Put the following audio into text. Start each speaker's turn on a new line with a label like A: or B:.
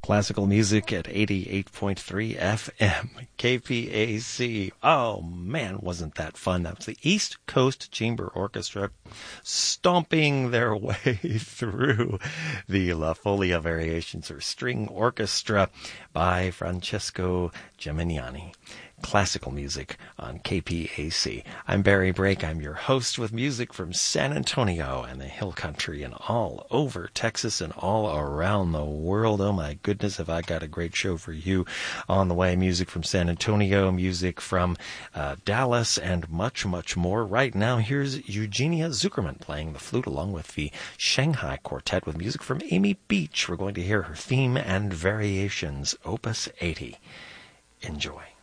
A: Classical music at 88.3 FM, KPAC. Oh man, wasn't that fun? That was the East Coast Chamber Orchestra stomping their way through the La Folia Variations or String Orchestra by Francesco Geminiani. Classical music on KPAC. I'm Barry Brake. I'm your host with music from San Antonio and the Hill Country and all over Texas and all around the world. Oh my goodness, have I got a great show for you on the way. Music from San Antonio, music from Dallas, and much, much more. Right now, here's Eugenia Zuckerman playing the flute along with the Shanghai Quartet with music from Amy Beach. We're going to hear her theme and variations, Opus 80. Enjoy.